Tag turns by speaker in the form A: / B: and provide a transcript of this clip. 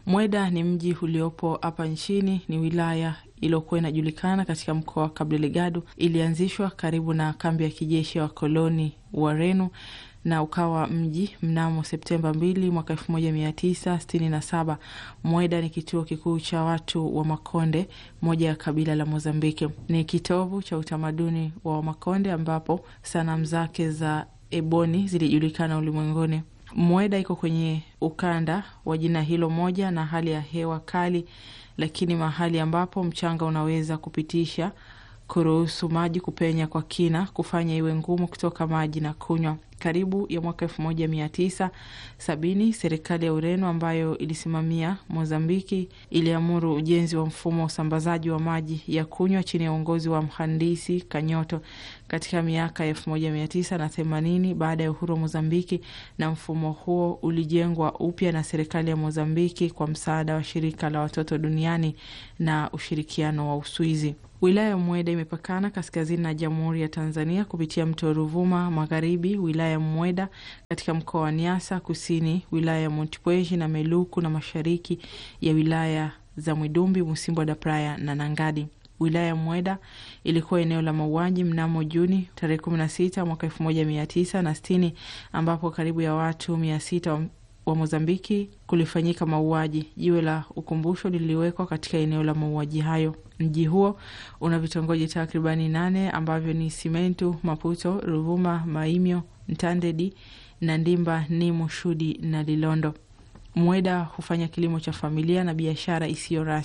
A: Mweda ni mji uliopo hapa nchini, ni wilaya iliyokuwa inajulikana katika mkoa wa Cabo Delgado. Ilianzishwa karibu na kambi ya kijeshi ya wakoloni Wareno na ukawa mji mnamo Septemba 2 mwaka 1967. Mweda ni kituo kikuu cha watu wa Makonde, moja ya kabila la Mozambiki. Ni kitovu cha utamaduni wa Makonde ambapo sanamu zake za eboni zilijulikana ulimwenguni. Mweda iko kwenye ukanda wa jina hilo moja na hali ya hewa kali, lakini mahali ambapo mchanga unaweza kupitisha kuruhusu maji kupenya kwa kina, kufanya iwe ngumu kutoka maji na kunywa. Karibu ya mwaka 1970, serikali ya Ureno ambayo ilisimamia Mozambiki iliamuru ujenzi wa mfumo wa usambazaji wa maji ya kunywa chini ya uongozi wa mhandisi Kanyoto katika miaka 1980 baada ya uhuru wa Mozambiki, na mfumo huo ulijengwa upya na serikali ya Mozambiki kwa msaada wa shirika la watoto duniani na ushirikiano wa Uswizi. Wilaya ya Mweda imepakana kaskazini na Jamhuri ya Tanzania kupitia mto Ruvuma, magharibi wilaya ya Mweda katika mkoa wa Niassa, kusini wilaya ya Montepuez na Meluku, na mashariki ya wilaya za Mwidumbi, Musimbo da Praia na Nangadi. Wilaya ya Mweda ilikuwa eneo la mauaji mnamo Juni tarehe 16 mwaka 1960, ambapo karibu ya watu 600 wa Mozambiki kulifanyika mauaji. Jiwe la ukumbusho liliwekwa katika eneo la mauaji hayo. Mji huo una vitongoji takribani 8 ambavyo ni Simentu, Maputo, Ruvuma, Maimyo, Ntandedi, Nandimba, Nimu, Shudi na Lilondo. Mweda hufanya kilimo cha familia na biashara isiyo rasmi.